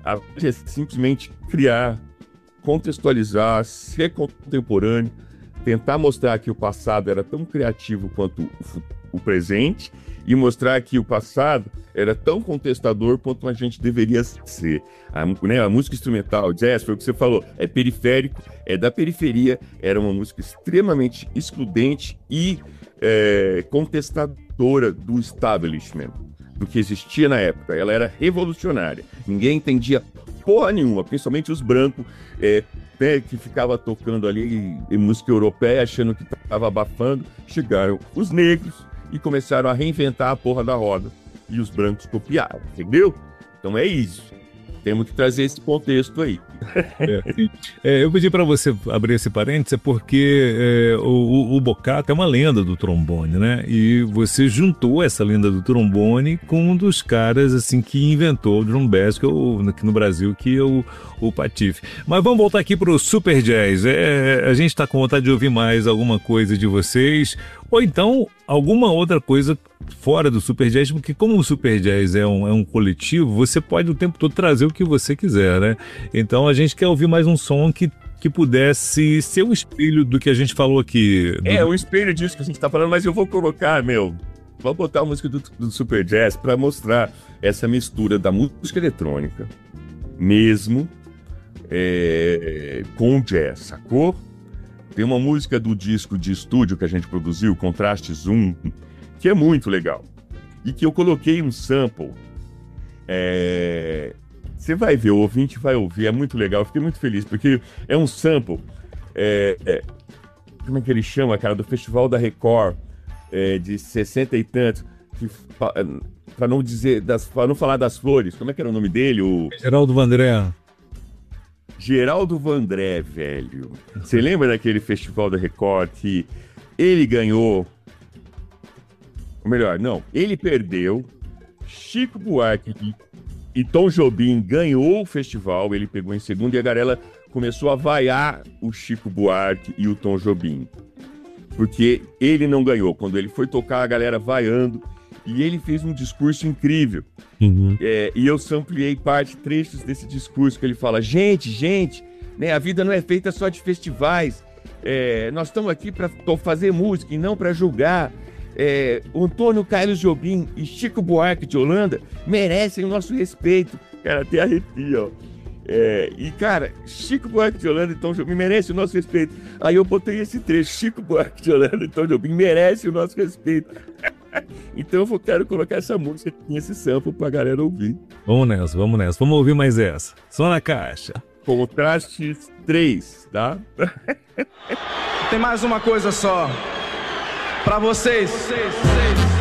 A arte é simplesmente criar, contextualizar, ser contemporâneo, tentar mostrar que o passado era tão criativo quanto o presente e mostrar que o passado era tão contestador quanto a gente deveria ser. A música instrumental, jazz, foi o que você falou, é periférico, é da periferia, era uma música extremamente excludente e contestadora do establishment, do que existia na época. Ela era revolucionária, ninguém entendia porra nenhuma, principalmente os brancos, que ficava tocando ali em música europeia, achando que estava abafando. Chegaram os negros e começaram a reinventar a porra da roda. E os brancos copiaram, entendeu? Então é isso. Temos que trazer esse contexto aí. Eu pedi para você abrir esse parênteses porque o Bocata é uma lenda do trombone, né? E você juntou essa lenda do trombone com um dos caras assim que inventou o drum bass aqui no Brasil, que é o Patife. Mas vamos voltar aqui para o Super Jazz. A gente está com vontade de ouvir mais alguma coisa de vocês, ou então alguma outra coisa fora do Super Jazz, porque como o Super Jazz é um coletivo, você pode o tempo todo trazer o que você quiser, né? Então a gente quer ouvir mais um som que pudesse ser o espelho do que a gente falou aqui. O espelho disso que a gente tá falando, mas eu vou colocar, vou botar a música do Super Jazz para mostrar essa mistura da música eletrônica mesmo com jazz, sacou? Tem uma música do disco de estúdio que a gente produziu, Contraste Zoom, que é muito legal. E que eu coloquei um sample. Você vai ver, o ouvinte vai ouvir, é muito legal. Eu fiquei muito feliz, porque é um sample. Como é que ele chama, cara? Do Festival da Record, de 60 e tantos. Para não falar das flores, como é que era o nome dele? Geraldo Vandré. Geraldo Vandré, velho. Você lembra daquele Festival da Record que ele ganhou? Ou melhor, não, ele perdeu. Chico Buarque e Tom Jobim ganhou o festival, ele pegou em segundo e a galera começou a vaiar o Chico Buarque e o Tom Jobim. Porque ele não ganhou. Quando ele foi tocar, a galera vaiando. E ele fez um discurso incrível. Uhum. E eu sampliei trechos desse discurso que ele fala: gente, né, a vida não é feita só de festivais. Nós estamos aqui para fazer música e não para julgar. O Antônio Carlos Jobim e Chico Buarque de Holanda merecem o nosso respeito. Cara, até arrepia, ó. Cara, Chico Buarque de Holanda e Tom Jobim merecem o nosso respeito. Aí eu botei esse trecho: Chico Buarque de Holanda e Tom Jobim merecem o nosso respeito. Então eu quero colocar essa música aqui, esse sample pra galera ouvir. Vamos nessa. Vamos ouvir mais essa. Só na caixa. Contraste 3, tá? Tem mais uma coisa só pra vocês.